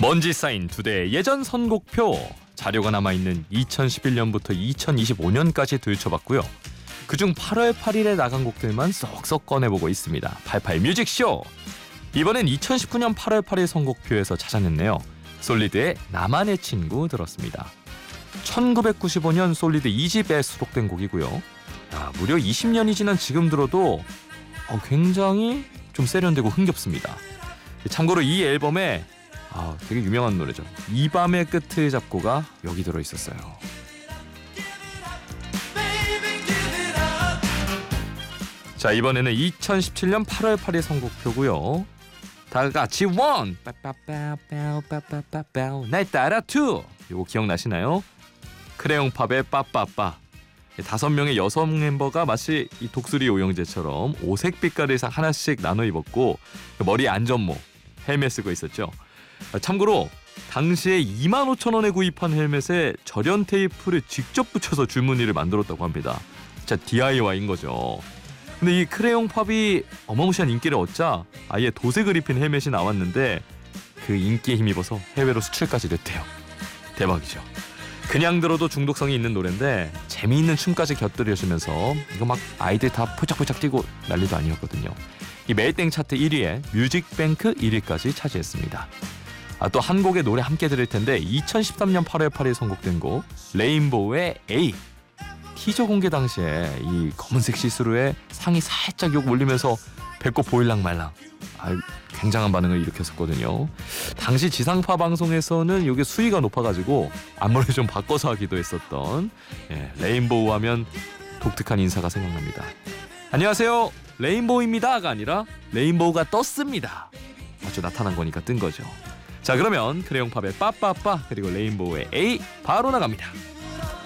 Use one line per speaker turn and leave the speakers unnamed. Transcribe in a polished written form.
먼지 쌓인 두 대의 예전 선곡표, 자료가 남아있는 2011년부터 2025년까지 들춰봤고요. 그중 8월 8일에 나간 곡들만 쏙쏙 꺼내보고 있습니다. 88 뮤직쇼! 이번엔 2019년 8월 8일 선곡표에서 찾아냈네요. 솔리드의 나만의 친구 들었습니다. 1995년 솔리드 2집에 수록된 곡이고요. 무려 20년이 지난 지금 들어도 굉장히 좀 세련되고 흥겹습니다. 참고로 이 앨범에 되게 유명한 노래죠. 이 밤의 끝을 잡고가 여기 들어있었어요. 자, 이번에는 2017년 8월 8일 선곡표고요. 다 같이 원! 날 따라 투! 이거 기억나시나요? 크레용팝의 빠빠빠. 5명의 여성 멤버가 마치 이 독수리 오영재처럼 오색 빛깔을 하나씩 나눠 입었고 머리에 안전모, 헬멧 쓰고 있었죠. 참고로 당시에 25,000원에 구입한 헬멧에 절연 테이프를 직접 붙여서 줄무늬를 만들었다고 합니다. 진짜 DIY인 거죠. 근데 이 크레용 팝이 어마무시한 인기를 얻자 아예 도색을 입힌 헬멧이 나왔는데 그 인기에 힘입어서 해외로 수출까지 됐대요. 대박이죠. 그냥 들어도 중독성이 있는 노래인데 재미있는 춤까지 곁들여주면서 이거 막 아이들 다 포착포착 뛰고 난리도 아니었거든요. 이 매일땡 차트 1위에 뮤직뱅크 1위까지 차지했습니다. 또 한 곡의 노래 함께 들을 텐데 2013년 8월 8일 선곡된 곡 레인보우의 A. 티저 공개 당시에 이 검은색 시스루에 상이 살짝 욕 올리면서 배꼽 보일랑 말랑 굉장한 반응을 일으켰었거든요. 당시 지상파 방송에서는 이게 수위가 높아가지고 안무를 좀 바꿔서 하기도 했었던 레인보우 하면 독특한 인사가 생각납니다. 안녕하세요, 레인보우입니다가 아니라 레인보우가 떴습니다. 맞죠? 나타난 거니까 뜬 거죠. 자, 그러면 크레용팝의 빠빠빠 그리고 레인보우의 A 바로 나갑니다.